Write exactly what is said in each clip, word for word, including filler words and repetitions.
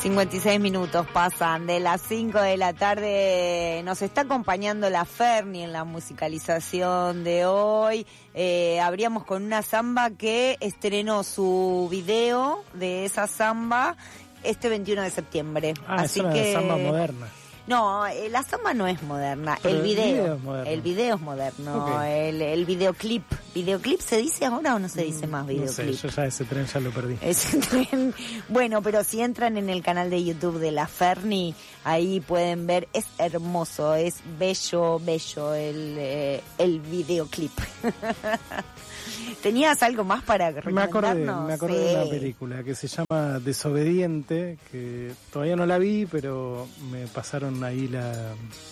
cincuenta y seis minutos pasan de las cinco de la tarde. Nos está acompañando la Ferni en la musicalización de hoy. Eh, abríamos con una samba que estrenó su video de esa samba este veintiuno de septiembre. Ah, Así es una que samba moderna. No, eh, la samba no es moderna, Pero el video, el video es moderno. el video es moderno, Okay. el, el videoclip, videoclip se dice ahora o no se dice más No videoclip. sé, yo ya ese tren ya lo perdí. Ese tren. Bueno, pero si entran en el canal de YouTube de la Ferni, ahí pueden ver, es hermoso, es bello, bello el, eh, el videoclip. ¿Tenías algo más para Me recomendarnos? acordé, me acordé Sí. de una película que se llama Desobediente, que todavía no la vi, pero me pasaron ahí la,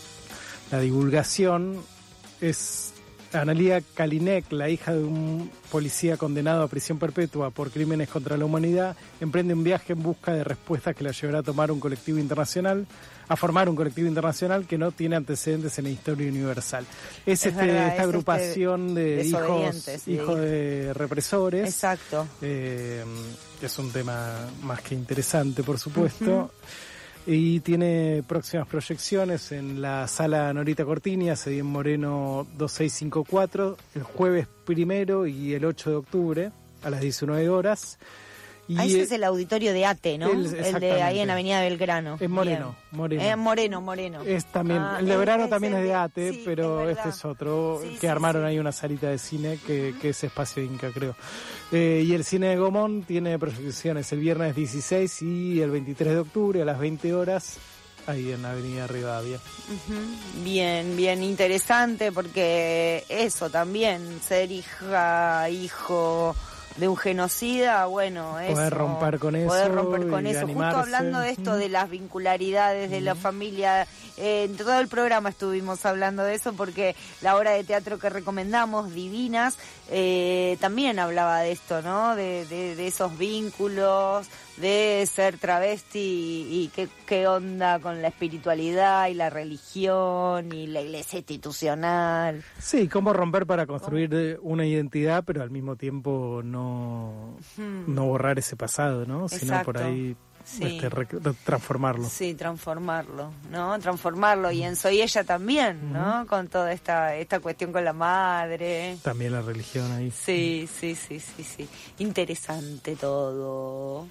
la divulgación. Es Analia Kalinek, la hija de un policía condenado a prisión perpetua por crímenes contra la humanidad, emprende un viaje en busca de respuestas que la llevará a tomar un colectivo internacional, a formar un colectivo internacional que no tiene antecedentes en la historia universal. Es, Es este, verdad, esta es agrupación este de hijos, desobedientes, sí. hijos de represores. Exacto. Eh, es un tema más que interesante, por supuesto. Uh-huh. Y tiene próximas proyecciones en la Sala Norita Cortiñas, ahí en Moreno dos seis cinco cuatro, el jueves primero y el ocho de octubre a las diecinueve horas. Y Ah, ese es el auditorio de ATE, ¿no? El- El, de exactamente. ahí en Avenida Belgrano. Es Moreno, Bien. Moreno. Es Moreno, Moreno. Es también, Ah, el de verano es- también es es de el- ATE, sí, pero es este verdad. es otro, Sí, que sí, armaron sí. ahí una salita de cine que, que es Espacio Inca, creo. Eh, y el cine de Gomón tiene proyecciones el viernes dieciséis y el veintitrés de octubre a las veinte horas, ahí en Avenida Rivadavia. Ujú. Bien, bien interesante, porque eso también, ser hija, hijo de un genocida, bueno, eso. Poder romper con eso Poder romper con y eso. Justo animarse. hablando de esto, de las vincularidades de la familia, eh, en todo el programa estuvimos hablando de eso, porque la obra de teatro que recomendamos, Divinas, eh, también hablaba de esto, ¿no? De, de, de esos vínculos, de ser travesti y, y qué, qué onda con la espiritualidad y la religión y la iglesia institucional. Sí, cómo romper para construir eh, una identidad, pero al mismo tiempo no, no borrar ese pasado, ¿no? Sino por Exacto. ahí Sí. este, re- transformarlo. Sí, transformarlo, ¿no? Transformarlo. Y en Soy Ella también, ¿no? Con toda esta esta cuestión con la madre. También la religión ahí. Sí, sí, sí, sí, sí. Interesante todo.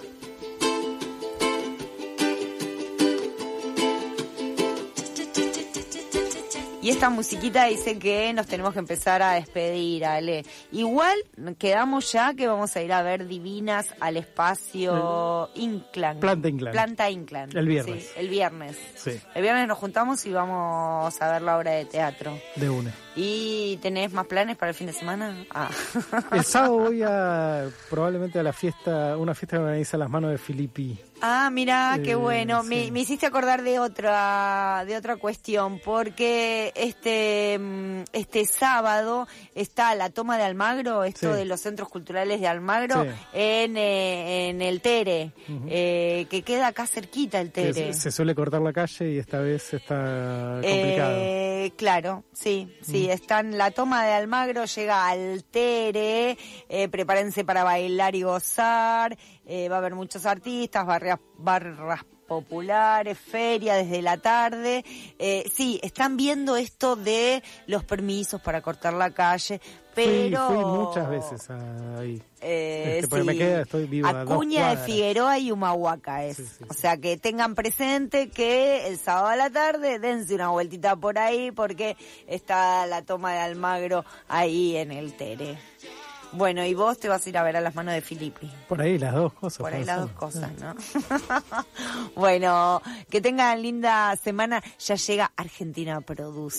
Y esta musiquita dice que nos tenemos que empezar a despedir, Ale. Igual quedamos ya que vamos a ir a ver Divinas al espacio Inclán. Planta Inclán. Planta Inclán. El viernes. Sí, el viernes. Sí, El viernes nos juntamos y vamos a ver la obra de teatro. de una. ¿Y tenés más planes para el fin de semana? Ah. El sábado voy a probablemente a la fiesta, una fiesta que organiza Las Manos de Filippi. Ah, mira, qué Eh, bueno. sí. Me, me hiciste acordar de otra, de otra cuestión, porque este, mm, este sábado está la toma de Almagro, esto Sí. de los centros culturales de Almagro, Sí. en, eh, en el Tere, Ujú. eh, que queda acá cerquita el Que Tere. se, se suele cortar la calle y esta vez está complicado. Eh, claro, sí, sí, están, la toma de Almagro llega al Tere, eh, prepárense para bailar y gozar, eh, va a haber muchos artistas, barrias, barras populares, feria desde la tarde, eh, sí, están viendo esto de los permisos para cortar la calle, pero... Fui, fui muchas veces ahí. Eh, Este, porque sí. me queda, estoy vivo a dos Acuña de cuadras. Figueroa y Humahuaca es. Sí, sí, O sí. sea que tengan presente que el sábado a la tarde dense una vueltita por ahí porque está la toma de Almagro ahí en el Tere. Bueno, y vos te vas a ir a ver a Las Manos de Filippi. Por ahí las dos cosas. Por ahí puede las ser. dos cosas, ¿no? Bueno, que tengan linda semana. Ya llega Argentina Produce.